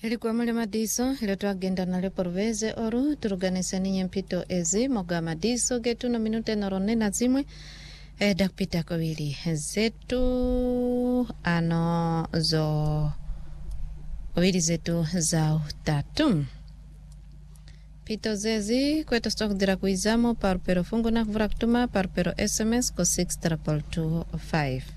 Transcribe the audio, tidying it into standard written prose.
Ilikuwa mule madiso ile twagenda nale porveze oru turuganisa ninye mpito ezi moga madiso getu na minute norone na zimwe dakpita kwa wili zetu ano zo wili zetu za utatu pito zezi kwetu stok dira kuizamo par pero fungu na kuvura kutuma par pero SMS ko 62225